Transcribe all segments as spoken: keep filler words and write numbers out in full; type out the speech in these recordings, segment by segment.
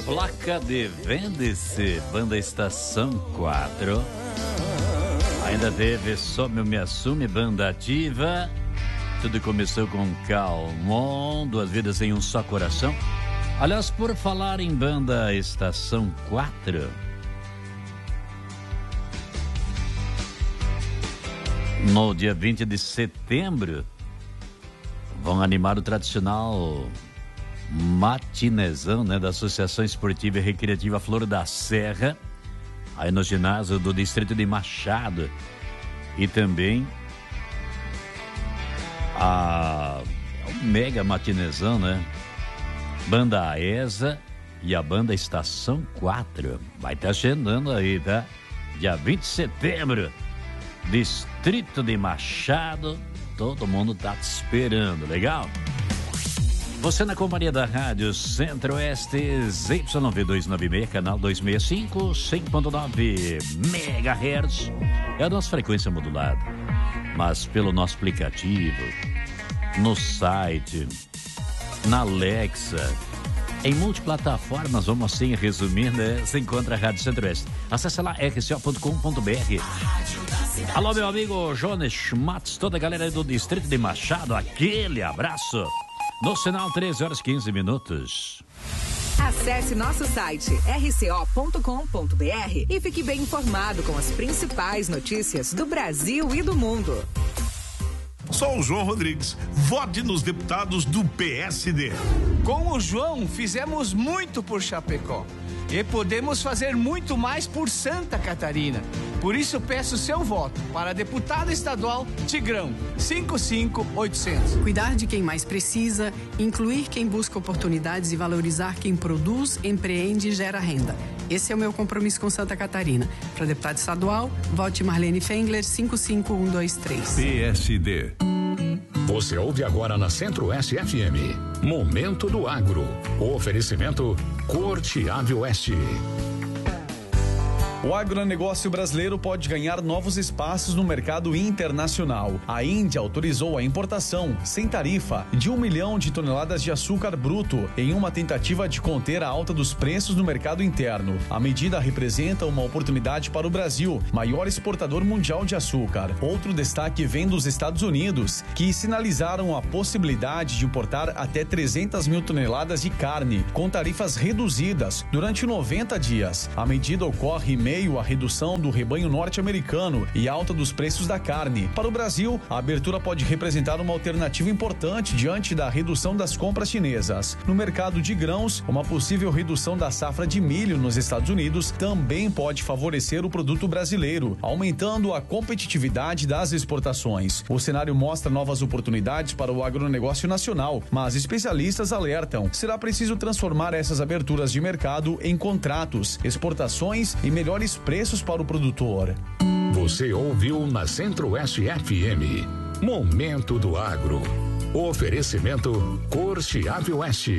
placa de Vende-se, banda Estação quatro. Ainda teve Some ou Me Assume, banda Ativa. Tudo começou com Calmon, Duas Vidas em um Só Coração. Aliás, por falar em banda Estação quatro, no dia vinte de setembro, vão animar o tradicional matinezão, né, da Associação Esportiva e Recreativa Flor da Serra, aí no ginásio do distrito de Machado. E também a, a mega matinezão, né, banda Aesa e a banda Estação quatro. Vai estar agendando aí, tá? Dia vinte de setembro, distrito de Machado. Todo mundo tá te esperando, legal? Você na companhia da Rádio Centro-Oeste, Z Y nove dois nove seis, canal duzentos e sessenta e cinco, cem ponto nove megahertz. É a nossa frequência modulada. Mas pelo nosso aplicativo, no site, na Alexa, em multiplataformas, vamos assim resumir, né? Você encontra a Rádio Centro-Oeste. Acesse lá r c o ponto com ponto b r. Alô, meu amigo Jones Schmatz, toda a galera aí do distrito de Machado, aquele abraço. No sinal, treze horas e quinze minutos. Acesse nosso site r c o ponto com ponto b r e fique bem informado com as principais notícias do Brasil e do mundo. Sou o João Rodrigues. Vote nos deputados do P S D. Com o João, fizemos muito por Chapecó. E podemos fazer muito mais por Santa Catarina. Por isso peço seu voto para deputado estadual Tigrão, cinco cinco oito zero zero. Cuidar de quem mais precisa, incluir quem busca oportunidades e valorizar quem produz, empreende e gera renda. Esse é o meu compromisso com Santa Catarina. Para deputado estadual, vote Marlene Fengler, cinco cinco um dois três. P S D. Você ouve agora na Centro-Oeste F M. Momento do Agro. O oferecimento Corte Ave Oeste. O agronegócio brasileiro pode ganhar novos espaços no mercado internacional. A Índia autorizou a importação, sem tarifa, de um milhão de toneladas de açúcar bruto, em uma tentativa de conter a alta dos preços no mercado interno. A medida representa uma oportunidade para o Brasil, maior exportador mundial de açúcar. Outro destaque vem dos Estados Unidos, que sinalizaram a possibilidade de importar até trezentas mil toneladas de carne, com tarifas reduzidas, durante noventa dias. A medida ocorre em meio à redução do rebanho norte-americano e alta dos preços da carne. Para o Brasil, a abertura pode representar uma alternativa importante diante da redução das compras chinesas. No mercado de grãos, uma possível redução da safra de milho nos Estados Unidos também pode favorecer o produto brasileiro, aumentando a competitividade das exportações. O cenário mostra novas oportunidades para o agronegócio nacional, mas especialistas alertam: será preciso transformar essas aberturas de mercado em contratos, exportações e melhores preços para o produtor. Você ouviu na Centro-Oeste F M. Momento do Agro. Oferecimento Corte Ave Oeste.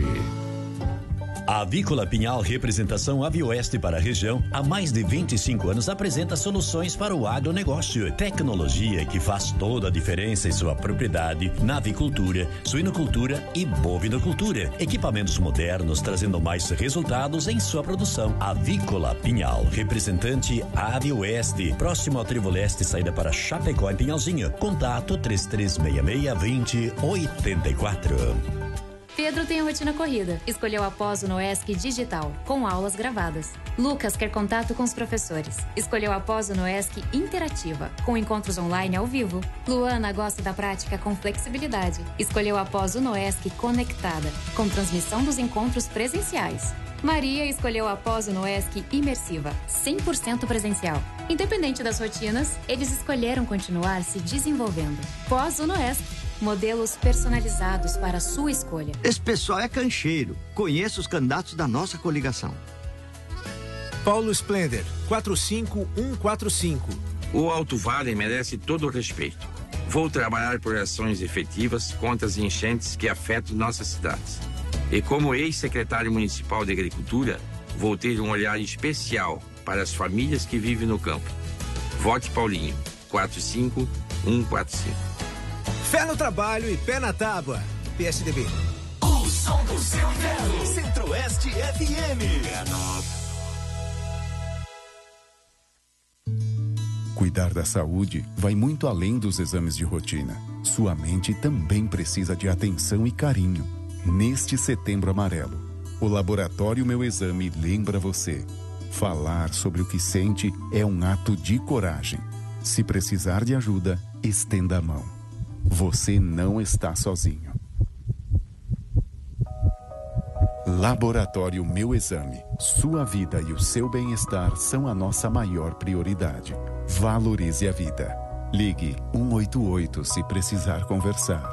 A Avícola Pinhal, representação Avioeste para a região, há mais de vinte e cinco anos apresenta soluções para o agronegócio. Tecnologia que faz toda a diferença em sua propriedade na avicultura, suinocultura e bovinocultura. Equipamentos modernos trazendo mais resultados em sua produção. Avícola Pinhal, representante Avioeste, próximo ao Trevo Leste, saída para Chapecó em Pinhalzinho. Contato três três seis seis, dois zero oito quatro. Pedro tem a rotina corrida. Escolheu a pós no ESC Digital, com aulas gravadas. Lucas quer contato com os professores. Escolheu a pós no ESC Interativa, com encontros online ao vivo. Luana gosta da prática com flexibilidade. Escolheu a pós no ESC Conectada, com transmissão dos encontros presenciais. Maria escolheu a pós no ESC Imersiva, cem por cento presencial. Independente das rotinas, eles escolheram continuar se desenvolvendo. Pós no ESC. Modelos personalizados para a sua escolha. Esse pessoal é cancheiro. Conheço os candidatos da nossa coligação. Paulo Splender, quatro cinco um quatro cinco. O Alto Vale merece todo o respeito. Vou trabalhar por ações efetivas contra as enchentes que afetam nossas cidades. E como ex-secretário municipal de Agricultura, vou ter um olhar especial para as famílias que vivem no campo. Vote Paulinho, quatro cinco um quatro cinco. Fé no trabalho e pé na tábua. P S D B. O som do seu inverno. Centro-Oeste Site F M. Cuidar da saúde vai muito além dos exames de rotina. Sua mente também precisa de atenção e carinho. Neste Setembro Amarelo, o Laboratório Meu Exame lembra você. Falar sobre o que sente é um ato de coragem. Se precisar de ajuda, estenda a mão. Você não está sozinho. Laboratório Meu Exame. Sua vida e o seu bem-estar são a nossa maior prioridade. Valorize a vida. Ligue um oito oito se precisar conversar.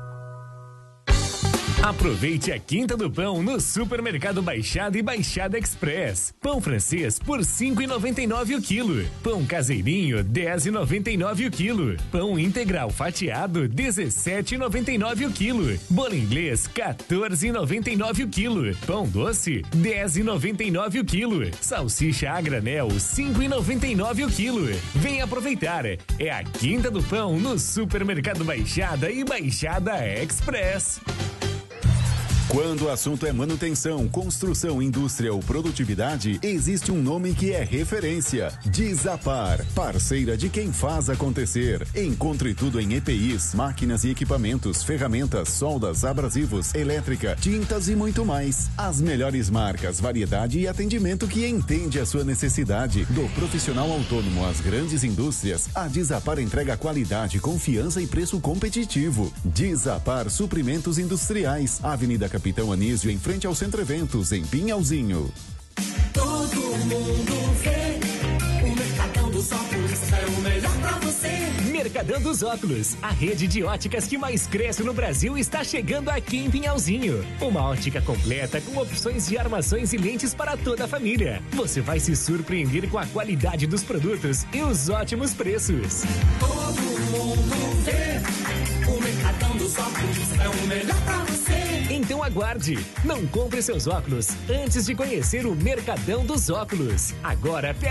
Aproveite a Quinta do Pão no Supermercado Baixada e Baixada Express. Pão francês por cinco reais e noventa e nove centavos o quilo. Pão caseirinho dez reais e noventa e nove centavos o quilo. Pão integral fatiado dezessete reais e noventa e nove centavos o quilo. Bolo inglês quatorze reais e noventa e nove centavos o quilo. Pão doce dez reais e noventa e nove centavos o quilo. Salsicha a granel cinco reais e noventa e nove centavos o quilo. Vem aproveitar. É a Quinta do Pão no Supermercado Baixada e Baixada Express. Quando o assunto é manutenção, construção, indústria ou produtividade, existe um nome que é referência: Desapar, parceira de quem faz acontecer. Encontre tudo em E P Is, máquinas e equipamentos, ferramentas, soldas, abrasivos, elétrica, tintas e muito mais. As melhores marcas, variedade e atendimento que entende a sua necessidade. Do profissional autônomo às grandes indústrias, a Desapar entrega qualidade, confiança e preço competitivo. Desapar Suprimentos Industriais, Avenida Capitão Anísio, em frente ao Centro Eventos, em Pinhalzinho. Todo mundo vê, o Mercadão dos Óculos é o melhor pra você. Mercadão dos Óculos, a rede de óticas que mais cresce no Brasil, está chegando aqui em Pinhalzinho. Uma ótica completa com opções de armações e lentes para toda a família. Você vai se surpreender com a qualidade dos produtos e os ótimos preços. Todo mundo vê, o Mercadão dos Óculos é o melhor pra você. Então aguarde, não compre seus óculos antes de conhecer o Mercadão dos Óculos. Agora